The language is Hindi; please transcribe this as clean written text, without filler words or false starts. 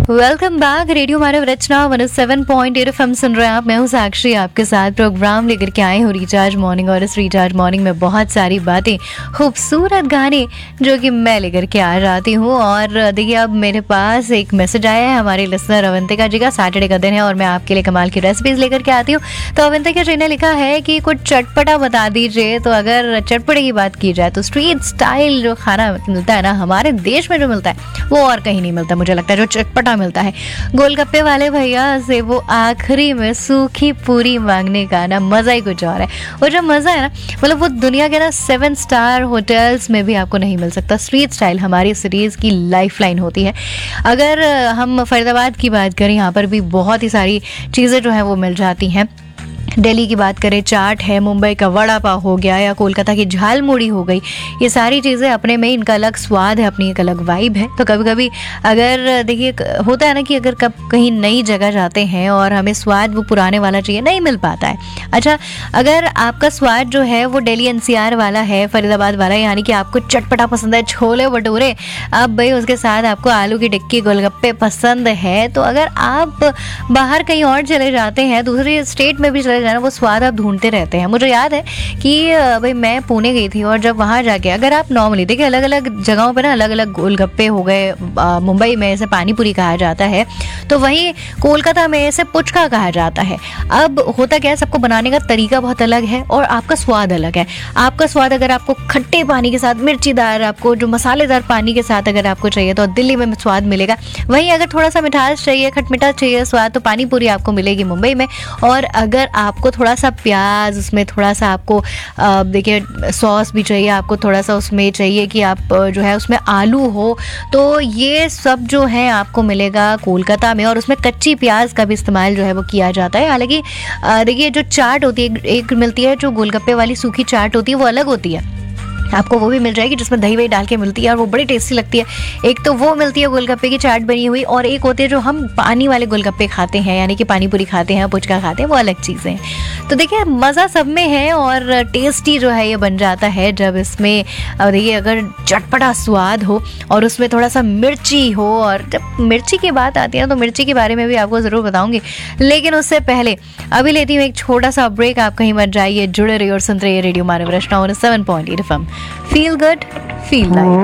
Welcome back. रेडियो मानव रचना 107.8 FM सुन रहे हैं आप। मैं हूँ साक्षी, आपके साथ प्रोग्राम लेकर के आए हूँ रिचार्ज मॉर्निंग। और इस रिचार्ज मॉर्निंग में बहुत सारी बातें, खूबसूरत गाने जो कि मैं लेकर के आ जाती हूँ। और देखिए, अब मेरे पास एक मैसेज आया है हमारे लिसनर अवंतिका जी का। सैटरडे का दिन है और मैं आपके लिए कमाल की रेसिपीज लेकर के आती हूँ। तो अवंतिका जी ने लिखा है कि कुछ चटपटा बता दीजिए। तो अगर चटपटे की बात की जाए तो स्ट्रीट स्टाइल जो खाना मिलता है ना हमारे देश में, जो मिलता है वो और कहीं नहीं मिलता मुझे लगता है, जो चटपटा मिलता है। गोलगप्पे वाले भैया से वो आखिरी में सूखी पूरी मांगने का ना मजा ही कुछ और है। वो जो मजा है ना, मतलब वो दुनिया के ना 7 स्टार होटल्स में भी आपको नहीं मिल सकता। स्ट्रीट स्टाइल हमारी सिटीज की लाइफ लाइन होती है। अगर हम फरीदाबाद की बात करें, यहाँ पर भी बहुत ही सारी चीज़ें जो है वो मिल जाती हैं। दिल्ली की बात करें, चाट है, मुंबई का वड़ा पाव हो गया, या कोलकाता की झालमुड़ी हो गई। ये सारी चीज़ें अपने में इनका अलग स्वाद है, अपनी एक अलग वाइब है। तो कभी कभी अगर देखिए होता है ना कि अगर कहीं नई जगह जाते हैं और हमें स्वाद वो पुराने वाला चाहिए, नहीं मिल पाता है। अच्छा, अगर आपका स्वाद जो है वो दिल्ली NCR वाला है, फरीदाबाद वाला, यानी कि आपको चटपटा पसंद है, छोले भटूरे, अब भाई उसके साथ आपको आलू की टिक्की गोलगप्पे पसंद है, तो अगर आप बाहर कहीं और चले जाते हैं, दूसरे स्टेट में भी चले जाना, वो स्वाद आप ढूंढते रहते हैं। मुझे याद है कि भाई मैं पुणे गई थी और जब वहाँ जाके अगर आप नॉर्मली देखिए अलग अलग जगहों पे ना अलग अलग गोलगप्पे हो गए, मुंबई में इसे पानी पूरी कहा जाता है, तो वहीं कोलकाता में इसे पुचका कहा जाता है। अब होता क्या है, सबको बनाने का तरीका बहुत अलग है और आपका स्वाद अलग है। आपका स्वाद अगर आपको खट्टे पानी के साथ, मिर्चीदार, आपको जो मसालेदार पानी के साथ अगर आपको चाहिए तो दिल्ली में स्वाद मिलेगा। वहीं अगर थोड़ा सा मिठास चाहिए, खटमिठास चाहिए स्वाद, तो पानी पूरी आपको मिलेगी मुंबई में। और अगर आपको थोड़ा सा प्याज, उसमें थोड़ा सा आपको देखिए सॉस भी चाहिए, आपको थोड़ा सा उसमें चाहिए कि आप जो है उसमें आलू हो, तो ये सब जो है आपको मिलेगा कोलकाता में। और उसमें कच्ची प्याज का भी इस्तेमाल जो है वो किया जाता है। हालांकि देखिए जो चाट होती है, एक मिलती है जो गोलगप्पे वाली सूखी चाट होती है, वो अलग होती है, आपको वो भी मिल जाएगी जिसमें दही वही डाल के मिलती है और वो बड़ी टेस्टी लगती है। एक तो वो मिलती है गोलगप्पे की चाट बनी हुई, और एक होती है जो हम पानी वाले गोलगप्पे खाते हैं, यानी कि पानी पूरी खाते हैं, पुचका खाते हैं, वो अलग चीज़ें हैं। तो देखिए मज़ा सब में है और टेस्टी जो है ये बन जाता है जब इसमें देखिए अगर चटपटा स्वाद हो और उसमें थोड़ा सा मिर्ची हो। और जब मिर्ची की बात आती है तो मिर्ची के बारे में भी आपको ज़रूर बताऊँगी, लेकिन उससे पहले अभी लेती हूँ एक छोटा सा ब्रेक। आप कहीं मत जाइए, जुड़े रहिए और सुनते रहिए रेडियो मानव रचना 107.8 FM। Feel good, feel light.